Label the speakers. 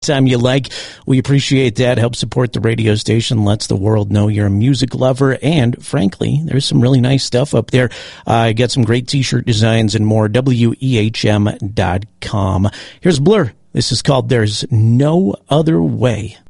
Speaker 1: Time you like. We appreciate that. Help support the radio station, lets the world know you're a music lover, and frankly, there's some really nice stuff up there. I got some great t-shirt designs and more. WEHM.com. Here's Blur. This is called There's No Other Way.